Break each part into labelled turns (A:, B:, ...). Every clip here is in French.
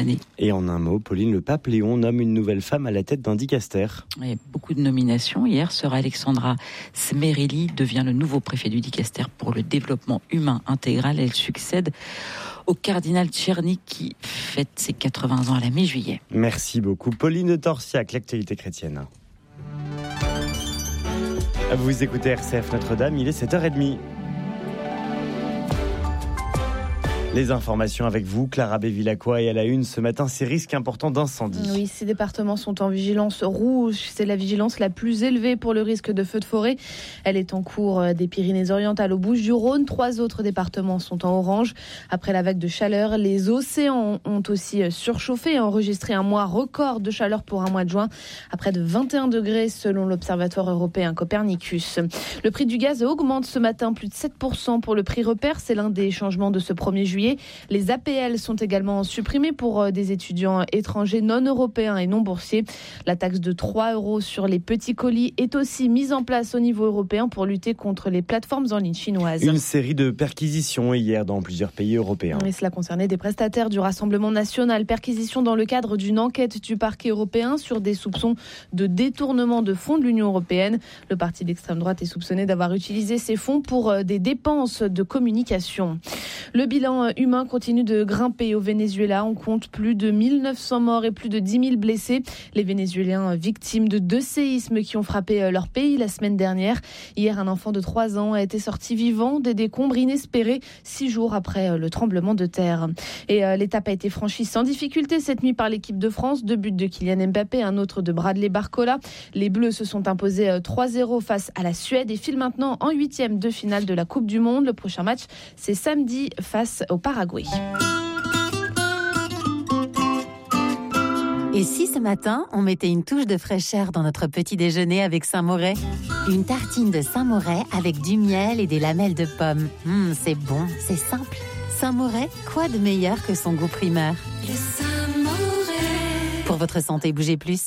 A: années.
B: Et en un mot, Pauline, le pape Léon nomme une nouvelle femme à la tête d'un dicaster.
A: Il y a beaucoup de nominations. Hier, sœur Alexandra Smerili devient le nouveau préfet du dicaster pour le développement humain intégral. Elle succède au cardinal Tcherny qui fête ses 80 ans à la mi-juillet.
B: Merci beaucoup. Pauline de Torsiac, l'actualité chrétienne. Vous écoutez RCF Notre-Dame, il est 7h30. Les informations avec vous, Clara Bévilacqua, et à la une ce matin, ces risques importants d'incendie.
C: Oui, ces départements sont en vigilance rouge. C'est la vigilance la plus élevée pour le risque de feu de forêt. Elle est en cours des Pyrénées-Orientales aux Bouches-du-Rhône. 3 autres départements sont en orange. Après la vague de chaleur, les océans ont aussi surchauffé et enregistré un mois record de chaleur pour un mois de juin, à près de 21 degrés selon l'Observatoire européen Copernicus. Le prix du gaz augmente ce matin, plus de 7% pour le prix repère. C'est l'un des changements de ce 1er juillet. Les APL sont également supprimés pour des étudiants étrangers non européens et non boursiers. La taxe de 3 € sur les petits colis est aussi mise en place au niveau européen pour lutter contre les plateformes en ligne chinoises.
B: Une série de perquisitions hier dans plusieurs pays européens.
C: Et cela concernait des prestataires du Rassemblement national. Perquisition dans le cadre d'une enquête du parquet européen sur des soupçons de détournement de fonds de l'Union européenne. Le parti d'extrême droite est soupçonné d'avoir utilisé ces fonds pour des dépenses de communication. Le bilan humain continue de grimper au Venezuela. On compte plus de 1900 morts et plus de 10 000 blessés. Les Vénézuéliens victimes de 2 séismes qui ont frappé leur pays la semaine dernière. Hier, un enfant de 3 ans a été sorti vivant des décombres inespérés 6 jours après le tremblement de terre. Et l'étape a été franchie sans difficulté cette nuit par l'équipe de France. 2 buts de Kylian Mbappé, un autre de Bradley Barcola. Les Bleus se sont imposés 3-0 face à la Suède et filent maintenant en 8e de finale de la Coupe du Monde. Le prochain match, c'est samedi face au Paraguay.
D: Et si ce matin, on mettait une touche de fraîcheur dans notre petit déjeuner avec Saint-Moret ? Une tartine de Saint-Moret avec du miel et des lamelles de pommes. C'est bon, c'est simple. Saint-Moret, quoi de meilleur que son goût primeur ?
E: Le Saint-Moret.
D: Pour votre santé, bougez plus.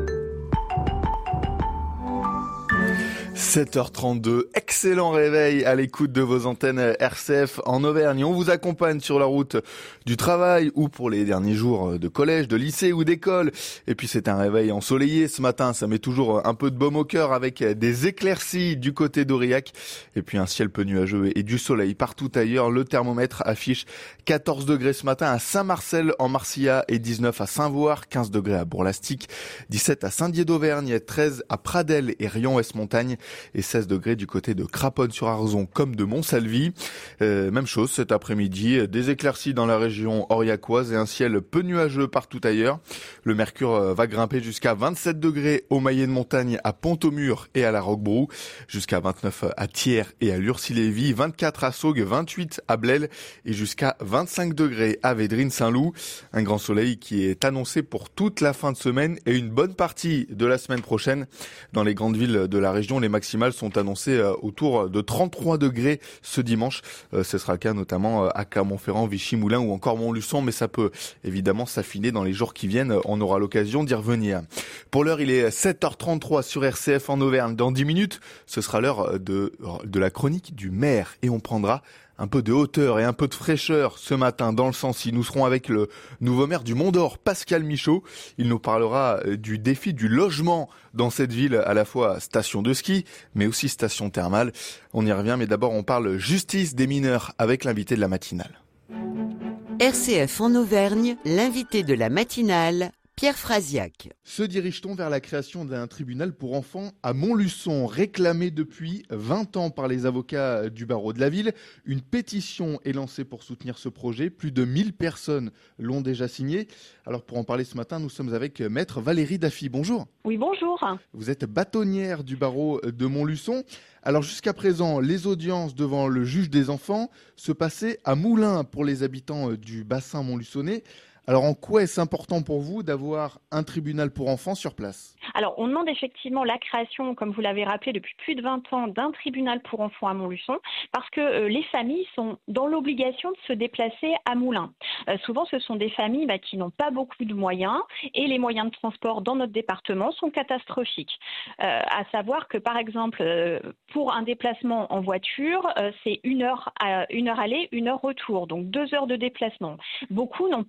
F: 7h32, excellent réveil à l'écoute de vos antennes RCF en Auvergne. On vous accompagne sur la route du travail ou pour les derniers jours de collège, de lycée ou d'école. Et puis c'est un réveil ensoleillé ce matin, ça met toujours un peu de baume au cœur avec des éclaircies du côté d'Aurillac. Et puis un ciel peu nuageux et du soleil partout ailleurs. Le thermomètre affiche 14 degrés ce matin à Saint-Marcel en Marcillat et 19 à Saint-Voir, 15 degrés à Bourg-Lastic, 17 à Saint-Dié d'Auvergne, 13 à Pradelles et Rion-West-Montagne et 16 degrés du côté de Craponne-sur-Arzon comme de Montsalvi. Même chose cet après-midi, des éclaircies dans la région aurillacoise et un ciel peu nuageux partout ailleurs. Le mercure va grimper jusqu'à 27 degrés au Maillet de Montagne, à Pont-au-Mur et à la Roquebrou, jusqu'à 29 à Thiers et à Lurcy-Lévis, 24 à Saugues, 28 à Blel et jusqu'à 25 degrés à Védrines-Saint-Loup. Un grand soleil qui est annoncé pour toute la fin de semaine et une bonne partie de la semaine prochaine. Dans les grandes villes de la région, les maximales sont annoncées autour de 33 degrés ce dimanche. Ce sera le cas notamment à Clermont-Ferrand, Vichy-Moulins ou encore Montluçon, mais ça peut évidemment s'affiner dans les jours qui viennent. On aura l'occasion d'y revenir. Pour l'heure, il est 7h33 sur RCF en Auvergne. Dans 10 minutes, ce sera l'heure de la chronique du maire et on prendra un peu de hauteur et un peu de fraîcheur ce matin dans le Sancy. Nous serons avec le nouveau maire du Mont-d'Or, Pascal Michaud. Il nous parlera du défi du logement dans cette ville, à la fois station de ski, mais aussi station thermale. On y revient, mais d'abord on parle justice des mineurs avec l'invité de la matinale.
G: RCF en Auvergne, l'invité de la matinale, Pierre Frasiac.
F: Se dirige-t-on vers la création d'un tribunal pour enfants à Montluçon, réclamé depuis 20 ans par les avocats du barreau de la ville. Une pétition est lancée pour soutenir ce projet. Plus de 1000 personnes l'ont déjà signé. Alors pour en parler ce matin, nous sommes avec maître Valérie Daffy. Bonjour.
H: Oui, bonjour.
F: Vous êtes bâtonnière du barreau de Montluçon. Alors jusqu'à présent, les audiences devant le juge des enfants se passaient à Moulins pour les habitants du bassin montluçonnais. Alors en quoi est-ce important pour vous d'avoir un tribunal pour enfants sur place ?
H: Alors on demande effectivement la création, comme vous l'avez rappelé, depuis plus de 20 ans d'un tribunal pour enfants à Montluçon parce que les familles sont dans l'obligation de se déplacer à Moulins. Souvent ce sont des familles qui n'ont pas beaucoup de moyens et les moyens de transport dans notre département sont catastrophiques. À savoir que par exemple pour un déplacement en voiture, c'est 1 heure aller, 1 heure retour, donc 2 heures de déplacement. Beaucoup n'ont pas de véhicule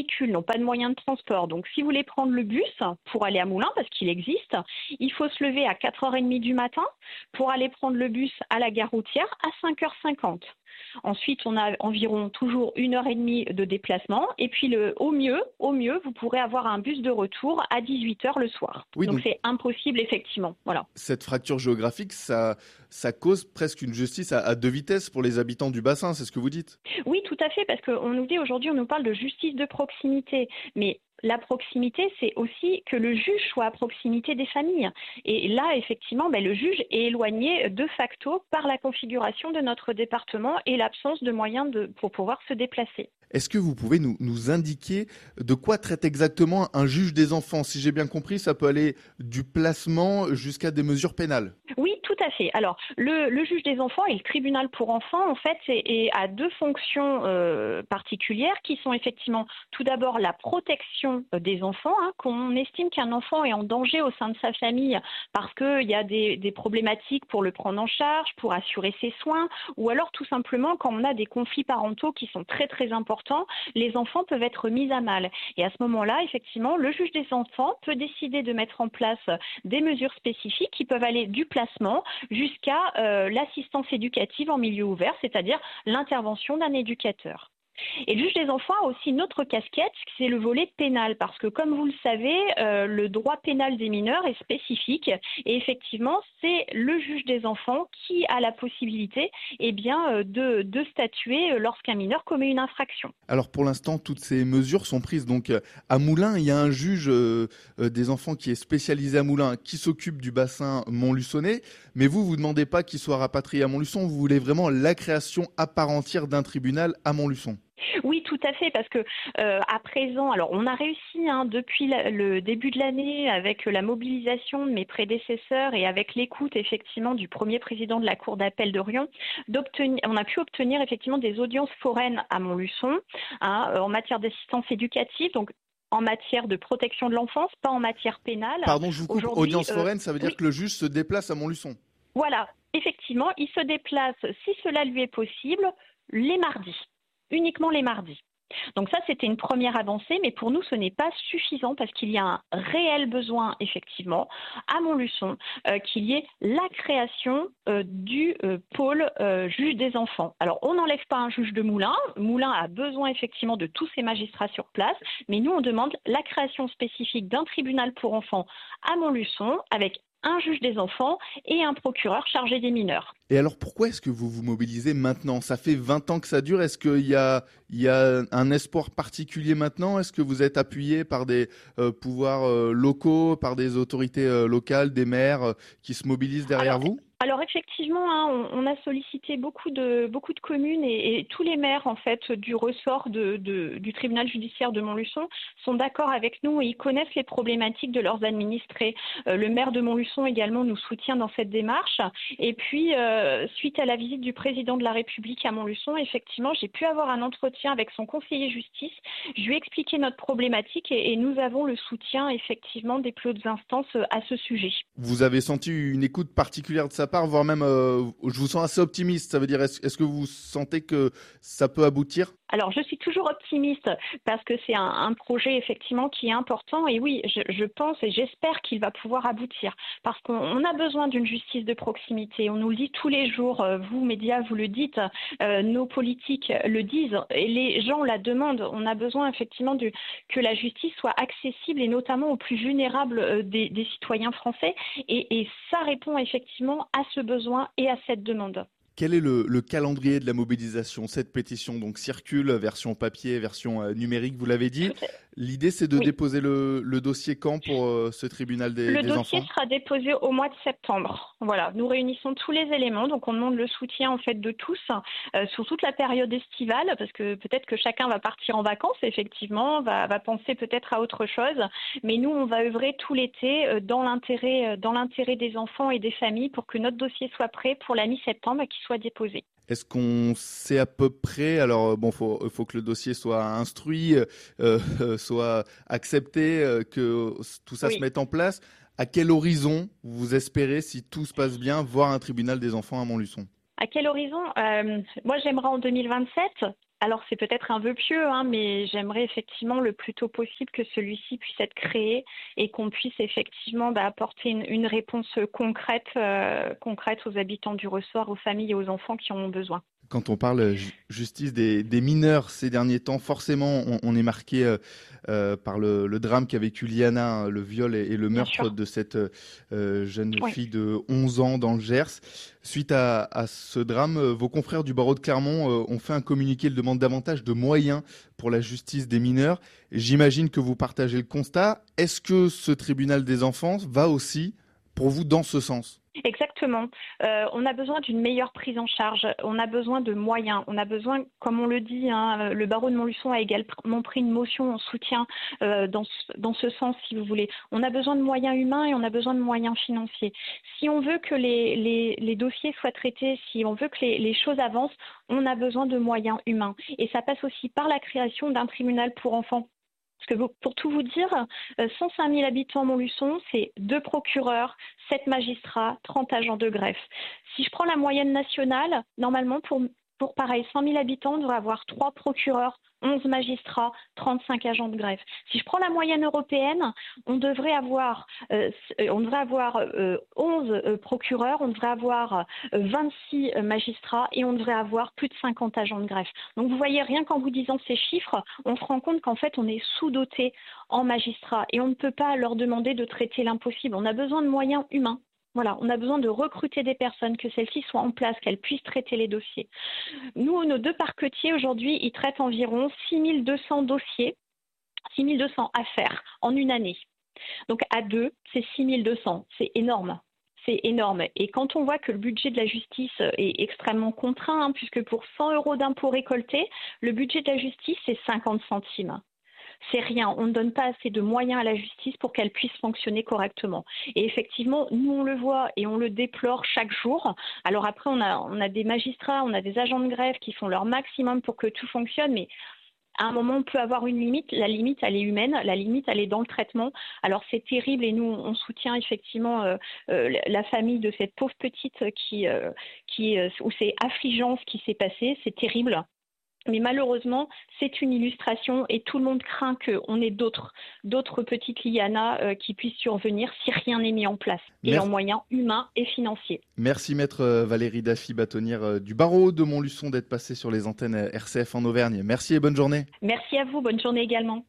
H: véhicule, n'ont pas de moyen de transport. Donc si vous voulez prendre le bus pour aller à Moulins, parce qu'il existe, il faut se lever à 4h30 du matin pour aller prendre le bus à la gare routière à 5h50. Ensuite, on a environ toujours 1h30 de déplacement. Et puis, au mieux, vous pourrez avoir un bus de retour à 18h le soir.
F: Oui,
H: donc c'est impossible, effectivement. Voilà.
F: Cette fracture géographique, ça cause presque une justice à deux vitesses pour les habitants du bassin, c'est ce que vous dites?
H: Oui, tout à fait, parce qu'on nous dit aujourd'hui, on nous parle de justice de proximité. Mais la proximité, c'est aussi que le juge soit à proximité des familles. Et là, effectivement, le juge est éloigné de facto par la configuration de notre département et l'absence de moyens pour pouvoir se déplacer.
F: Est-ce que vous pouvez nous indiquer de quoi traite exactement un juge des enfants? Si j'ai bien compris, ça peut aller du placement jusqu'à des mesures pénales.
H: Oui, tout à fait. Alors, le juge des enfants et le tribunal pour enfants, en fait, a deux fonctions particulières qui sont effectivement tout d'abord la protection des enfants, qu'on estime qu'un enfant est en danger au sein de sa famille parce qu'il y a des problématiques pour le prendre en charge, pour assurer ses soins, ou alors tout simplement quand on a des conflits parentaux qui sont très très importants, les enfants peuvent être mis à mal. Et à ce moment-là, effectivement, le juge des enfants peut décider de mettre en place des mesures spécifiques qui peuvent aller du placement jusqu'à l'assistance éducative en milieu ouvert, c'est-à-dire l'intervention d'un éducateur. Et le juge des enfants a aussi une autre casquette, c'est le volet pénal, parce que comme vous le savez, le droit pénal des mineurs est spécifique et effectivement, c'est le juge des enfants qui a la possibilité de statuer lorsqu'un mineur commet une infraction.
F: Alors pour l'instant, toutes ces mesures sont prises donc à Moulins. Il y a un juge des enfants qui est spécialisé à Moulins, qui s'occupe du bassin montluçonnais, mais vous demandez pas qu'il soit rapatrié à Montluçon, vous voulez vraiment la création à part entière d'un tribunal à Montluçon.
H: Oui, tout à fait, parce que à présent, alors on a réussi depuis le début de l'année avec la mobilisation de mes prédécesseurs et avec l'écoute effectivement du premier président de la Cour d'appel de Riom, on a pu obtenir effectivement des audiences foraines à Montluçon en matière d'assistance éducative, donc en matière de protection de l'enfance, pas en matière pénale.
F: Pardon, je vous coupe. Audience foraine, ça veut dire que le juge se déplace à Montluçon.
H: Voilà, effectivement, il se déplace, si cela lui est possible, les mardis. Uniquement les mardis. Donc ça, c'était une première avancée, mais pour nous, ce n'est pas suffisant parce qu'il y a un réel besoin, effectivement, à Montluçon, qu'il y ait la création du pôle juge des enfants. Alors, on n'enlève pas un juge de Moulins. Moulins a besoin, effectivement, de tous ces magistrats sur place, mais nous, on demande la création spécifique d'un tribunal pour enfants à Montluçon avec un juge des enfants et un procureur chargé des mineurs.
F: Et alors pourquoi est-ce que vous vous mobilisez maintenant? Ça fait 20 ans que ça dure. Est-ce qu'il y a un espoir particulier maintenant? Est-ce que vous êtes appuyé par des pouvoirs locaux, par des autorités locales, des maires qui se mobilisent derrière vous?
H: Alors effectivement, on a sollicité beaucoup de communes et tous les maires en fait du ressort du tribunal judiciaire de Montluçon sont d'accord avec nous et ils connaissent les problématiques de leurs administrés. Le maire de Montluçon également nous soutient dans cette démarche. Et puis suite à la visite du président de la République à Montluçon, effectivement, j'ai pu avoir un entretien avec son conseiller justice. Je lui ai expliqué notre problématique et nous avons le soutien effectivement des plus hautes instances à ce sujet.
F: Vous avez senti une écoute particulière de sa part, voire même, je vous sens assez optimiste. Ça veut dire, est-ce que vous sentez que ça peut aboutir?
H: Alors, je suis toujours optimiste parce que c'est un projet effectivement qui est important et oui, je pense et j'espère qu'il va pouvoir aboutir parce qu'on a besoin d'une justice de proximité. On nous le dit tous les jours, vous médias, vous le dites, nos politiques le disent et les gens la demandent. On a besoin effectivement que la justice soit accessible et notamment aux plus vulnérables des citoyens français et ça répond effectivement à ce besoin et à cette demande.
F: Quel est le calendrier de la mobilisation? Cette pétition donc circule, version papier, version numérique, vous l'avez dit. L'idée, c'est de déposer le dossier quand pour ce tribunal des enfants?
H: Le dossier sera déposé au mois de septembre. Voilà, nous réunissons tous les éléments, donc on demande le soutien en fait de tous sur toute la période estivale, parce que peut-être que chacun va partir en vacances, effectivement, va penser peut-être à autre chose, mais nous, on va œuvrer tout l'été dans l'intérêt des enfants et des familles pour que notre dossier soit prêt pour la mi-septembre et qu'il soit déposé.
F: Est-ce qu'on sait à peu près, alors bon, faut que le dossier soit instruit, soit accepté, que tout ça se mette en place. À quel horizon vous espérez, si tout se passe bien, voir un tribunal des enfants à Montluçon?
H: À quel horizon? Moi, j'aimerais en 2027. Alors c'est peut-être un vœu pieux, mais j'aimerais effectivement le plus tôt possible que celui-ci puisse être créé et qu'on puisse effectivement apporter une réponse concrète aux habitants du ressort, aux familles et aux enfants qui en ont besoin.
F: Quand on parle justice des mineurs ces derniers temps, forcément, on est marqué par le drame qu'a vécu Liana, le viol et le meurtre de cette jeune fille de 11 ans dans le Gers. Suite à ce drame, vos confrères du barreau de Clermont ont fait un communiqué. Ils demandent davantage de moyens pour la justice des mineurs. J'imagine que vous partagez le constat. Est-ce que ce tribunal des enfants va aussi, pour vous, dans ce sens ?
H: Exactement. On a besoin d'une meilleure prise en charge. On a besoin de moyens. On a besoin, comme on le dit, le barreau de Montluçon a également pris une motion en soutien dans ce sens, si vous voulez. On a besoin de moyens humains et on a besoin de moyens financiers. Si on veut que les dossiers soient traités, si on veut que les choses avancent, on a besoin de moyens humains. Et ça passe aussi par la création d'un tribunal pour enfants. Parce que pour tout vous dire, 105 000 habitants à Montluçon, c'est 2 procureurs, 7 magistrats, 30 agents de greffe. Si je prends la moyenne nationale, normalement, pour pareil, 100 000 habitants, on devrait avoir 3 procureurs, 11 magistrats, 35 agents de greffe. Si je prends la moyenne européenne, on devrait avoir 11 procureurs, on devrait avoir 26 magistrats et on devrait avoir plus de 50 agents de greffe. Donc vous voyez, rien qu'en vous disant ces chiffres, on se rend compte qu'en fait on est sous-doté en magistrats et on ne peut pas leur demander de traiter l'impossible. On a besoin de moyens humains. Voilà, on a besoin de recruter des personnes, que celles-ci soient en place, qu'elles puissent traiter les dossiers. Nous, nos 2 parquetiers, aujourd'hui, ils traitent environ 6200 dossiers, 6200 affaires en une année. Donc à 2, c'est 6200, c'est énorme. C'est énorme. Et quand on voit que le budget de la justice est extrêmement contraint, puisque pour 100 € d'impôts récoltés, le budget de la justice, c'est 50 centimes. C'est rien, on ne donne pas assez de moyens à la justice pour qu'elle puisse fonctionner correctement. Et effectivement, nous on le voit et on le déplore chaque jour. Alors après, on a des magistrats, on a des agents de greffe qui font leur maximum pour que tout fonctionne, mais à un moment, on peut avoir une limite. La limite, elle est humaine. La limite, elle est dans le traitement. Alors, c'est terrible et nous, on soutient effectivement la famille de cette pauvre petite où c'est affligeant ce qui s'est passé. C'est terrible. Mais malheureusement, c'est une illustration et tout le monde craint qu'on ait d'autres petites Liana qui puissent survenir si rien n'est mis en place, et en moyens humains et financiers.
F: Merci Maître Valérie Daffy, bâtonnière du barreau de Montluçon, d'être passée sur les antennes RCF en Auvergne. Merci et bonne journée.
H: Merci à vous, bonne journée également.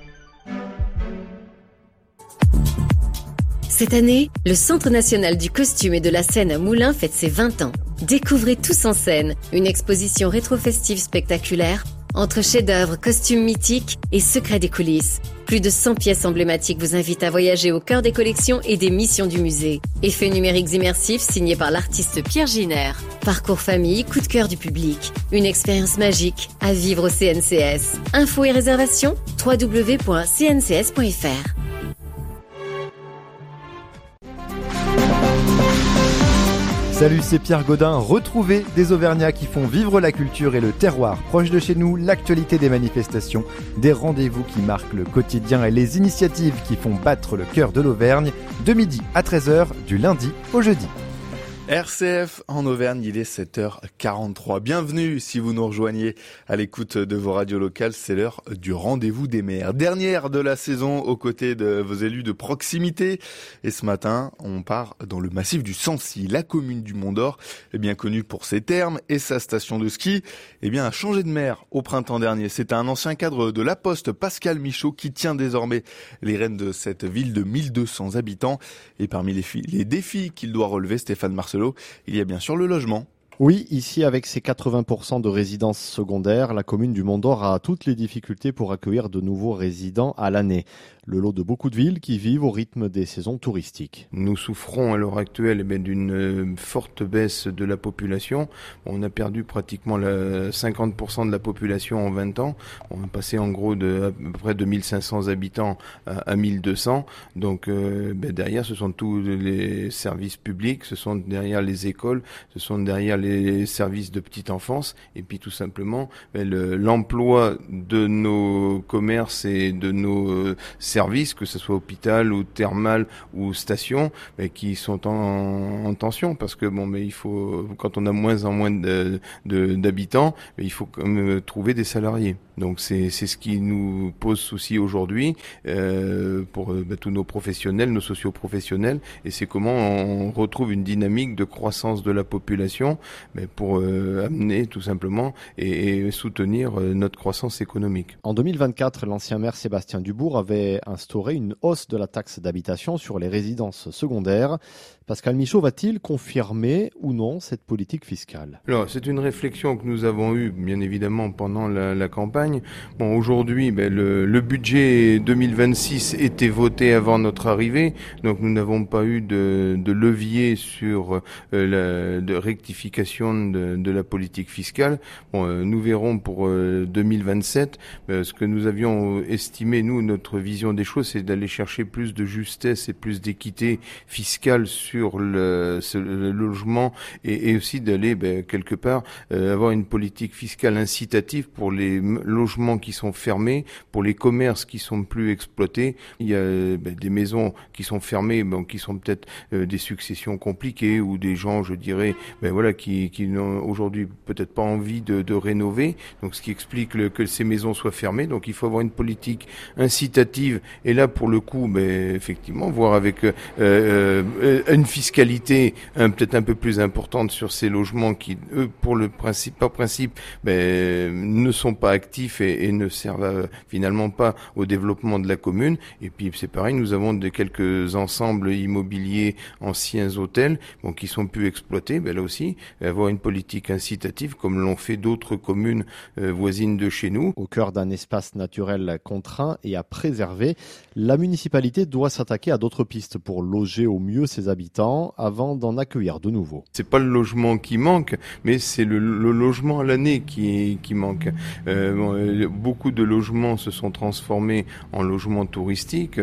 I: Cette année, le Centre national du costume et de la scène à Moulins fête ses 20 ans. Découvrez Tous en scène, une exposition rétro-festive spectaculaire entre chefs-d'œuvre, costumes mythiques et secrets des coulisses. Plus de 100 pièces emblématiques vous invitent à voyager au cœur des collections et des missions du musée. Effets numériques immersifs signés par l'artiste Pierre Giner. Parcours famille, coup de cœur du public. Une expérience magique à vivre au CNCS. Infos et réservations, www.cncs.fr.
J: Salut, c'est Pierre Gaudin. Retrouvez des Auvergnats qui font vivre la culture et le terroir. Proche de chez nous, l'actualité des manifestations, des rendez-vous qui marquent le quotidien et les initiatives qui font battre le cœur de l'Auvergne, de midi à 13h, du lundi au jeudi.
F: RCF en Auvergne, il est 7h43. Bienvenue si vous nous rejoignez à l'écoute de vos radios locales, c'est l'heure du rendez-vous des maires. Dernière de la saison aux côtés de vos élus de proximité. Et ce matin, on part dans le massif du Sancy. La commune du Mont-d'Or est bien connue pour ses thermes et sa station de ski. A changé de maire au printemps dernier. C'est un ancien cadre de la Poste, Pascal Michaud, qui tient désormais les rênes de cette ville de 1200 habitants. Et parmi les défis qu'il doit relever, Stéphane Marceau, il y a bien sûr le logement.
K: Oui, ici, avec ses 80% de résidences secondaires, la commune du Mont-d'Or a toutes les difficultés pour accueillir de nouveaux résidents à l'année. Le lot de beaucoup de villes qui vivent au rythme des saisons touristiques.
L: Nous souffrons à l'heure actuelle d'une forte baisse de la population. On a perdu pratiquement 50% de la population en 20 ans. On est passé en gros de à peu près de 1500 habitants à 1200. Donc derrière, ce sont tous les services publics, ce sont derrière les écoles, ce sont derrière les services de petite enfance, et puis tout simplement l'emploi de nos commerces et de nos services, que ce soit hôpital ou thermal ou station, qui sont en tension, parce que mais il faut, quand on a moins en moins d'habitants, il faut quand même trouver des salariés. Donc c'est ce qui nous pose souci aujourd'hui pour tous nos professionnels, nos socio-professionnels, et c'est comment on retrouve une dynamique de croissance de la population pour amener tout simplement et soutenir notre croissance économique.
K: En 2024, l'ancien maire Sébastien Dubourg avait instauré une hausse de la taxe d'habitation sur les résidences secondaires. Pascal Michaud va-t-il confirmer ou non cette politique fiscale ?
L: Alors, c'est une réflexion que nous avons eue, bien évidemment, pendant la campagne. Bon, aujourd'hui, le budget 2026 était voté avant notre arrivée, donc nous n'avons pas eu de levier sur de rectification de la politique fiscale. Bon, nous verrons pour 2027. Ce que nous avions estimé, nous, notre vision des choses, c'est d'aller chercher plus de justesse et plus d'équité fiscale sur le logement et aussi d'aller quelque part avoir une politique fiscale incitative pour les logements qui sont fermés, pour les commerces qui sont plus exploités. Il y a des maisons qui sont fermées, qui sont peut-être des successions compliquées ou des gens, je dirais, qui n'ont aujourd'hui peut-être pas envie de rénover. Donc ce qui explique que ces maisons soient fermées. Donc il faut avoir une politique incitative et là pour le coup, effectivement, voir avec une fiscalité peut-être un peu plus importante sur ces logements qui, eux, par principe, ne sont pas actifs et ne servent finalement pas au développement de la commune. Et puis c'est pareil, nous avons quelques ensembles immobiliers, anciens hôtels, qui sont plus exploités. Là aussi, avoir une politique incitative comme l'ont fait d'autres communes voisines de chez nous.
K: Au cœur d'un espace naturel contraint et à préserver, la municipalité doit s'attaquer à d'autres pistes pour loger au mieux ses habitants avant d'en accueillir de nouveaux.
L: C'est pas le logement qui manque, mais c'est le logement à l'année qui manque. Beaucoup de logements se sont transformés en logements touristiques,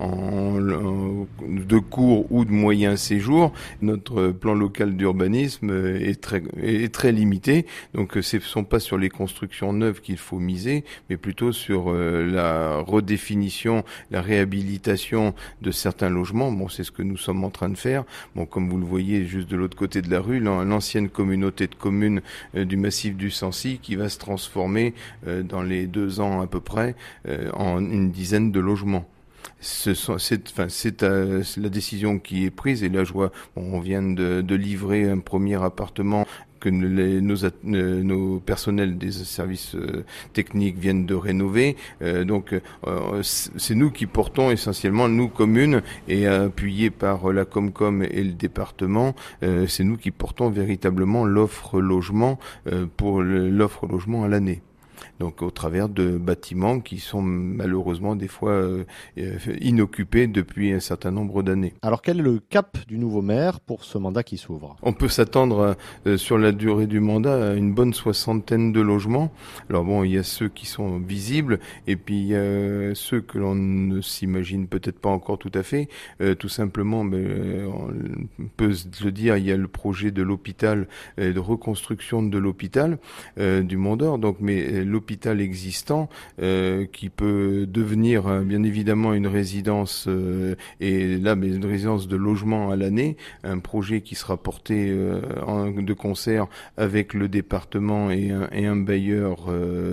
L: de court ou de moyen séjour. Notre plan local d'urbanisme est très limité, donc ce ne sont pas sur les constructions neuves qu'il faut miser, mais plutôt sur la redéfinition, la réhabilitation de certains logements. C'est ce que nous sommes en train de faire. Comme vous le voyez juste de l'autre côté de la rue, l'ancienne communauté de communes du massif du Sancy qui va se transformer dans les 2 ans à peu près en une dizaine de logements. C'est la décision qui est prise et là je vois, on vient de livrer un premier appartement que nos personnels des services techniques viennent de rénover. Donc c'est nous qui portons essentiellement, nous communes, et appuyés par la Comcom et le département, c'est nous qui portons véritablement l'offre logement pour l'offre logement à l'année. Donc au travers de bâtiments qui sont malheureusement des fois inoccupés depuis un certain nombre d'années.
K: Alors quel est le cap du nouveau maire pour ce mandat qui s'ouvre ?
L: On peut s'attendre sur la durée du mandat à une bonne 60aine de logements. Alors il y a ceux qui sont visibles et puis il y a ceux que l'on ne s'imagine peut-être pas encore tout à fait. Tout simplement, on peut le dire, il y a le projet de l'hôpital, de reconstruction de l'hôpital du Mont d'Or. Donc, mais l'hôpital existant qui peut devenir bien évidemment une résidence et là mais une résidence de logement à l'année, un projet qui sera porté de concert avec le département et un bailleur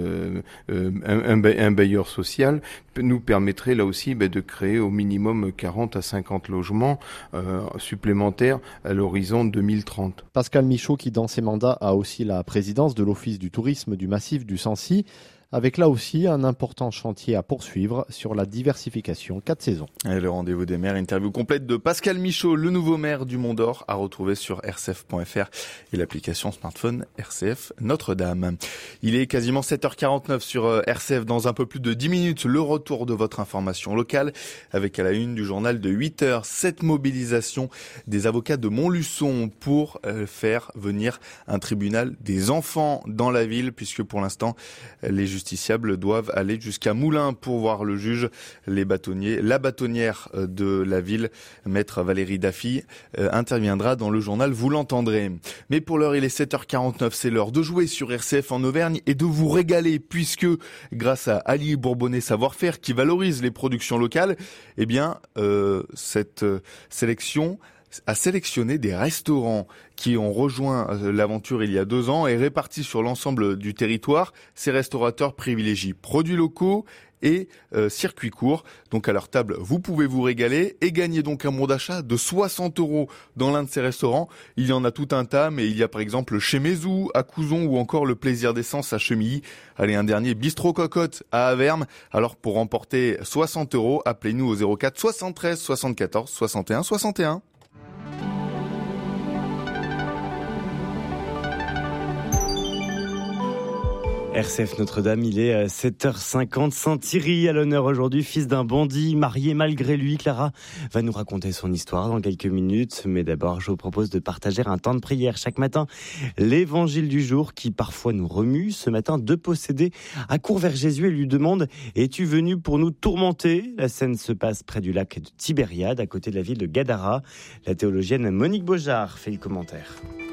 L: un bailleur social nous permettrait là aussi de créer au minimum 40 à 50 logements supplémentaires à l'horizon 2030.
K: Pascal Michaud qui dans ses mandats a aussi la présidence de l'Office du tourisme du massif du Sancy, avec là aussi un important chantier à poursuivre sur la diversification 4 saisons.
F: Et le rendez-vous des maires, interview complète de Pascal Michaud, le nouveau maire du Mont d'Or, à retrouver sur rcf.fr et l'application smartphone RCF Notre-Dame. Il est quasiment 7h49 sur RCF. Dans un peu plus de 10 minutes, le retour de votre information locale avec à la une du journal de 8h, cette mobilisation des avocats de Montluçon pour faire venir un tribunal des enfants dans la ville, puisque pour l'instant, les juges justiciables doivent aller jusqu'à Moulins pour voir le juge. La bâtonnière de la ville, maître Valérie Daffy, interviendra dans le journal, vous l'entendrez. Mais pour l'heure, il est 7h49, c'est l'heure de jouer sur RCF en Auvergne et de vous régaler, puisque grâce à Ali Bourbonnais Savoir-Faire qui valorise les productions locales, eh bien cette sélection a sélectionné des restaurants qui ont rejoint l'aventure il y a 2 ans et répartis sur l'ensemble du territoire. Ces restaurateurs privilégient produits locaux et circuits courts. Donc à leur table, vous pouvez vous régaler et gagner donc un bon d'achat de 60 € dans l'un de ces restaurants. Il y en a tout un tas, mais il y a par exemple chez Mézou, à Couzon ou encore le Plaisir d'Essence à Chemilly. Allez, un dernier, Bistrot Cocotte à Avermes. Alors pour remporter 60 €, appelez-nous au 04 73 74 61 61.
B: RCF Notre-Dame, il est 7h50. Saint-Thierry à l'honneur aujourd'hui, fils d'un bandit, marié malgré lui. Clara va nous raconter son histoire dans quelques minutes. Mais d'abord, je vous propose de partager un temps de prière chaque matin. L'évangile du jour qui parfois nous remue. Ce matin, 2 possédés accourent vers Jésus et lui demandent « Es-tu venu pour nous tourmenter ?» La scène se passe près du lac de Tibériade, à côté de la ville de Gadara. La théologienne Monique Beaujard fait le commentaire.